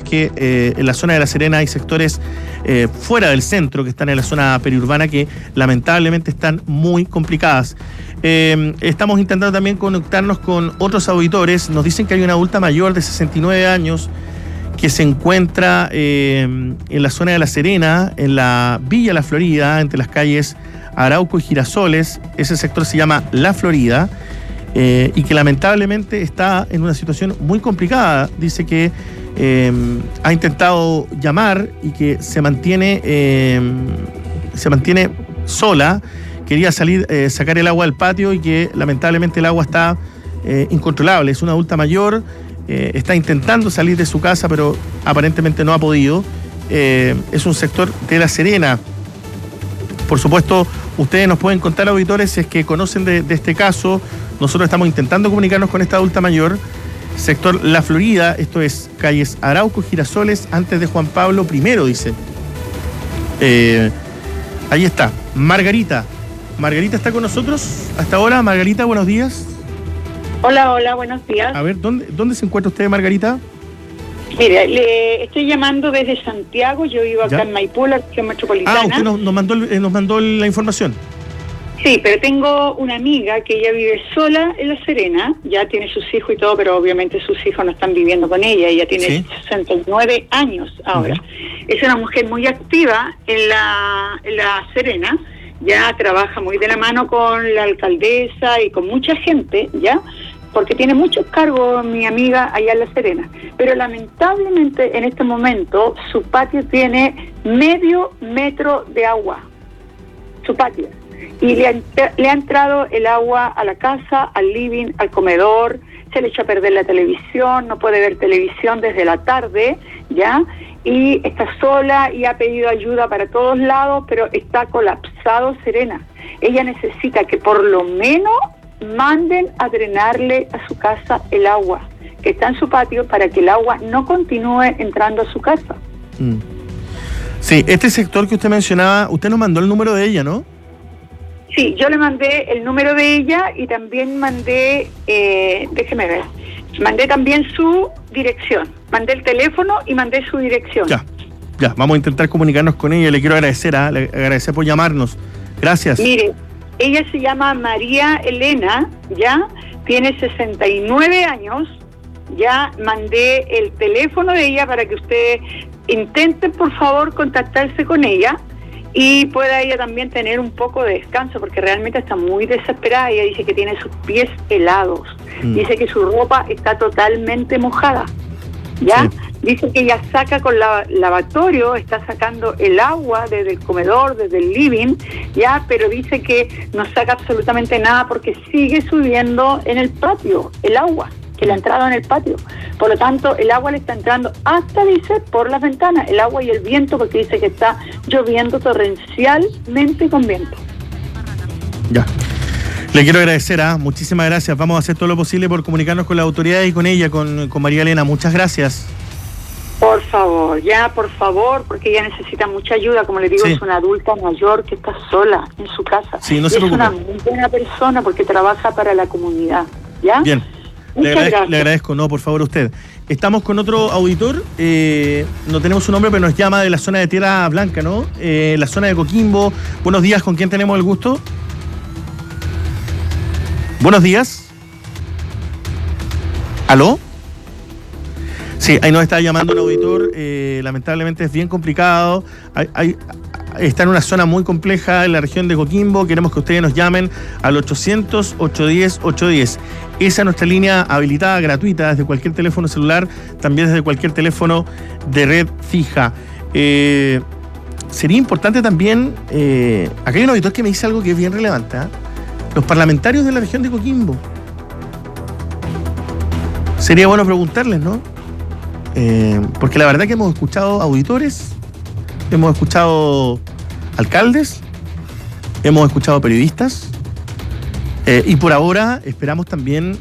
que en la zona de La Serena hay sectores fuera del centro, que están en la zona periurbana, que lamentablemente están muy complicadas. Estamos intentando también conectarnos con otros auditores. Nos dicen que hay una adulta mayor de 69 años que se encuentra en la zona de La Serena, en la Villa La Florida, entre las calles Arauco y Girasoles. Ese sector se llama La Florida, y que lamentablemente está en una situación muy complicada. Dice que ha intentado llamar y que se mantiene sola. Quería salir, sacar el agua del patio, y que lamentablemente el agua está incontrolable. Es una adulta mayor, está intentando salir de su casa, pero aparentemente no ha podido. Es un sector de La Serena. Por supuesto, ustedes nos pueden contar, auditores, si es que conocen de este caso. Nosotros estamos intentando comunicarnos con esta adulta mayor. Sector La Florida, esto es calles Arauco, Girasoles, antes de Juan Pablo I, dice. Ahí está, Margarita. Margarita está con nosotros hasta ahora. Margarita, buenos días. Hola, buenos días. A ver, ¿dónde se encuentra usted, Margarita? Mire, le estoy llamando desde Santiago. Yo vivo acá en Maipú, la región metropolitana. Usted nos mandó la información. Sí, pero tengo una amiga que ella vive sola en La Serena, ya tiene sus hijos y todo, pero obviamente sus hijos no están viviendo con ella tiene 69 años ahora. Es una mujer muy activa en La Serena, ya trabaja muy de la mano con la alcaldesa y con mucha gente, ya, porque tiene muchos cargos mi amiga allá en La Serena, pero lamentablemente en este momento su patio tiene medio metro de agua, su patio. Y le ha entrado el agua a la casa, al living, al comedor, se le echó a perder la televisión, no puede ver televisión desde la tarde, ¿ya? Y está sola y ha pedido ayuda para todos lados, pero está colapsado Serena. Ella necesita que por lo menos manden a drenarle a su casa el agua, que está en su patio, para que el agua no continúe entrando a su casa. Sí, este sector que usted mencionaba, usted nos mandó el número de ella, ¿no? Sí, yo le mandé el número de ella y también mandé, déjeme ver, mandé también su dirección. Mandé el teléfono y mandé su dirección. Ya, vamos a intentar comunicarnos con ella. Le quiero agradecer por llamarnos. Gracias. Mire, ella se llama María Elena, ya, tiene 69 años, ya mandé el teléfono de ella para que ustedes intenten, por favor, contactarse con ella y pueda ella también tener un poco de descanso, porque realmente está muy desesperada. Ella dice que tiene sus pies helados, dice que su ropa está totalmente mojada, ¿ya? Sí. Dice que ella saca con lavatorio, está sacando el agua desde el comedor, desde el living, ¿ya? Pero dice que no saca absolutamente nada porque sigue subiendo en el patio el agua, que le ha entrado en el patio. Por lo tanto, el agua le está entrando hasta, dice, por las ventanas, el agua y el viento, porque dice que está lloviendo torrencialmente con viento. Ya. Le quiero agradecer, muchísimas gracias. Vamos a hacer todo lo posible por comunicarnos con las autoridades y con ella, con María Elena. Muchas gracias. Por favor, porque ella necesita mucha ayuda. Como le digo, es una adulta mayor que está sola en su casa. Sí, no se preocupe. Es una muy buena persona porque trabaja para la comunidad, ¿ya? Bien. Le agradezco, no, por favor, usted. Estamos con otro auditor, no tenemos su nombre, pero nos llama de la zona de Tierra Blanca, ¿no? La zona de Coquimbo. Buenos días, ¿con quién tenemos el gusto? Buenos días. ¿Aló? Sí, ahí nos está llamando un auditor, lamentablemente es bien complicado. Está en una zona muy compleja en la región de Coquimbo. Queremos que ustedes nos llamen al 800-810-810. Esa es nuestra línea habilitada, gratuita, desde cualquier teléfono celular, también desde cualquier teléfono de red fija. Sería importante también, acá hay un auditor que me dice algo que es bien relevante, los parlamentarios de la región de Coquimbo. Sería bueno preguntarles, ¿no? Porque la verdad que hemos escuchado auditores, hemos escuchado alcaldes, hemos escuchado periodistas, y por ahora esperamos también,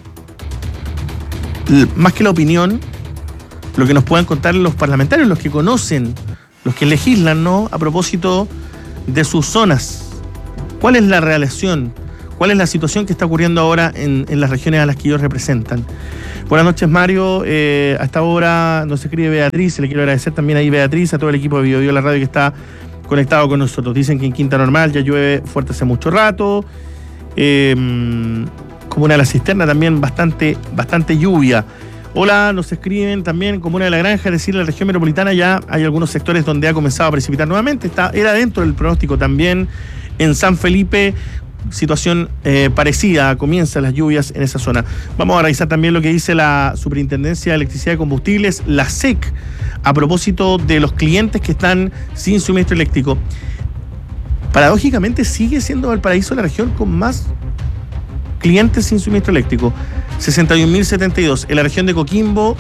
más que la opinión, lo que nos puedan contar los parlamentarios, los que conocen, los que legislan, ¿no? A propósito de sus zonas. ¿Cuál es la relación? cuál es la situación que está ocurriendo ahora en las regiones a las que ellos representan. Buenas noches, Mario. A esta hora nos escribe Beatriz, le quiero agradecer también ahí, Beatriz, a todo el equipo de Biobío La Radio que está conectado con nosotros. Dicen que en Quinta Normal ya llueve fuerte hace mucho rato. Comuna de la Cisterna también bastante lluvia. Hola, nos escriben también Comuna de la Granja, es decir, la región metropolitana ya hay algunos sectores donde ha comenzado a precipitar nuevamente. Era dentro del pronóstico también en San Felipe. Situación parecida, comienzan las lluvias en esa zona. Vamos a revisar también lo que dice la Superintendencia de Electricidad y Combustibles, la SEC, a propósito de los clientes que están sin suministro eléctrico. Paradójicamente sigue siendo Valparaíso la región con más clientes sin suministro eléctrico, 61.072. En la región de Coquimbo,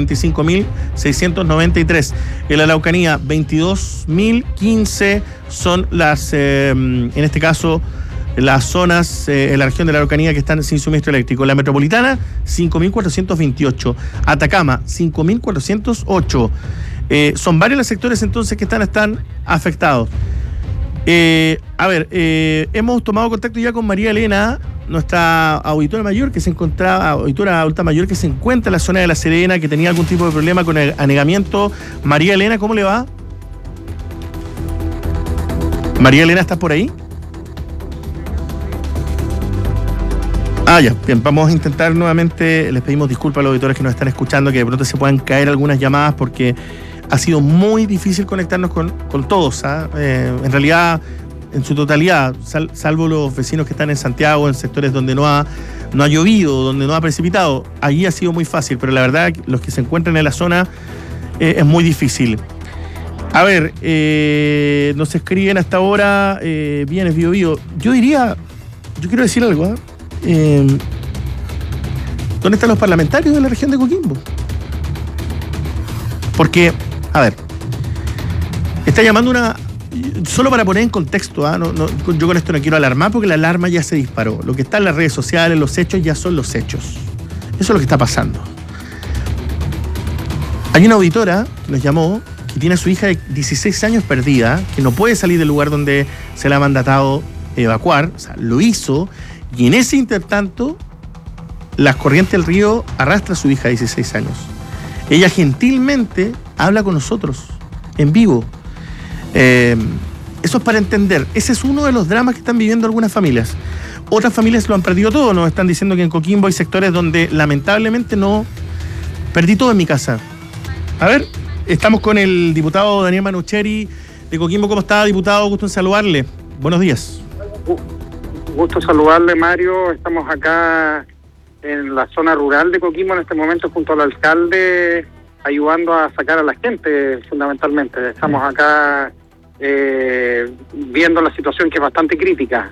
45.693. En la Araucanía, 22.015 son las, en este caso, las zonas en la región de la Araucanía que están sin suministro eléctrico. La metropolitana, 5.428. Atacama, 5.408. Son varios los sectores entonces que están afectados. Hemos tomado contacto ya con María Elena, nuestra auditora mayor, auditora adulta mayor que se encuentra en la zona de La Serena, que tenía algún tipo de problema con el anegamiento. María Elena, ¿cómo le va? María Elena, ¿estás por ahí? Ya, bien, vamos a intentar nuevamente. Les pedimos disculpas a los auditores que nos están escuchando, que de pronto se puedan caer algunas llamadas porque ha sido muy difícil conectarnos con todos. En realidad, en su totalidad, salvo los vecinos que están en Santiago, en sectores donde no ha llovido, donde no ha precipitado, allí ha sido muy fácil, pero la verdad, los que se encuentran en la zona es muy difícil. Nos escriben hasta ahora, bienes Biobío. Yo quiero decir algo, ¿dónde están los parlamentarios de la región de Coquimbo? Porque, está llamando solo para poner en contexto, yo con esto no quiero alarmar porque la alarma ya se disparó. Lo que está en las redes sociales, los hechos, ya son los hechos. Eso es lo que está pasando. Hay una auditora que nos llamó, que tiene a su hija de 16 años perdida, que no puede salir del lugar donde se le ha mandatado evacuar, lo hizo, y en ese intertanto, las corrientes del río arrastra a su hija de 16 años. Ella gentilmente habla con nosotros, en vivo. Eso es para entender. Ese es uno de los dramas que están viviendo algunas familias. Otras familias lo han perdido todo. Nos están diciendo que en Coquimbo hay sectores donde lamentablemente no... Perdí todo en mi casa. Estamos con el diputado Daniel Manucheri de Coquimbo. ¿Cómo está, diputado? Gusto en saludarle. Buenos días. Gusto saludarle, Mario. Estamos acá en la zona rural de Coquimbo en este momento junto al alcalde, ayudando a sacar a la gente, fundamentalmente. Estamos acá viendo la situación, que es bastante crítica.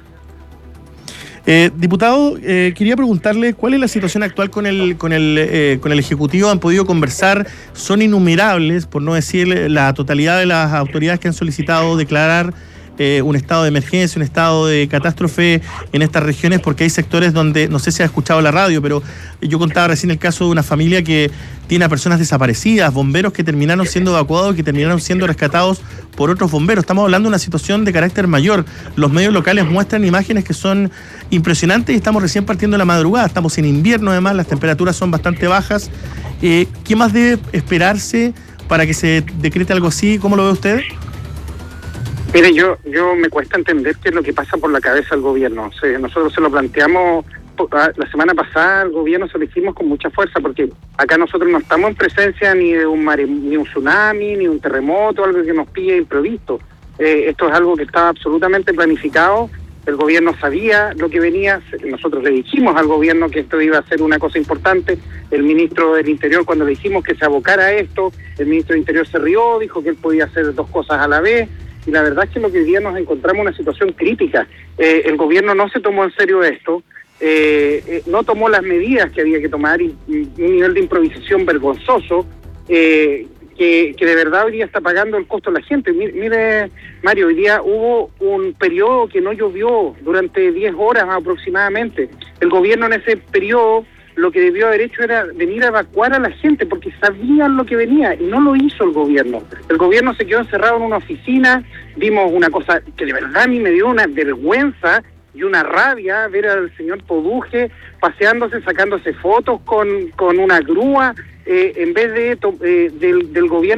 Diputado, quería preguntarle cuál es la situación actual con el Ejecutivo. ¿Han podido conversar? Son innumerables, por no decir la totalidad de las autoridades que han solicitado declarar un estado de emergencia, un estado de catástrofe en estas regiones, porque hay sectores donde, no sé si ha escuchado la radio, pero yo contaba recién el caso de una familia que tiene a personas desaparecidas, bomberos que terminaron siendo evacuados, que terminaron siendo rescatados por otros bomberos. Estamos hablando de una situación de carácter mayor. Los medios locales muestran imágenes que son impresionantes y estamos recién partiendo de la madrugada. Estamos en invierno, además, las temperaturas son bastante bajas. ¿Qué más debe esperarse para que se decrete algo así? ¿Cómo lo ve usted? Mire, yo me cuesta entender qué es lo que pasa por la cabeza del gobierno. Nosotros se lo planteamos la semana pasada, al gobierno se lo dijimos con mucha fuerza, porque acá nosotros no estamos en presencia ni de ni un tsunami, ni un terremoto, algo que nos pille imprevisto. Esto es algo que estaba absolutamente planificado. El gobierno sabía lo que venía. Nosotros le dijimos al gobierno que esto iba a ser una cosa importante. El ministro del Interior, cuando le dijimos que se abocara a esto, el ministro del Interior se rió, dijo que él podía hacer dos cosas a la vez. Y la verdad es que lo que hoy día nos encontramos en una situación crítica. El gobierno no se tomó en serio esto, no tomó las medidas que había que tomar, y un nivel de improvisación vergonzoso que de verdad hoy día está pagando el costo de la gente. Mire, Mario, hoy día hubo un periodo que no llovió durante 10 horas aproximadamente. El gobierno en ese periodo lo que debió haber hecho era venir a evacuar a la gente, porque sabían lo que venía, y no lo hizo el gobierno. El gobierno se quedó encerrado en una oficina. Vimos una cosa que de verdad a mí me dio una vergüenza, y una rabia ver al señor Toduje paseándose, sacándose fotos con una grúa, en vez de del gobierno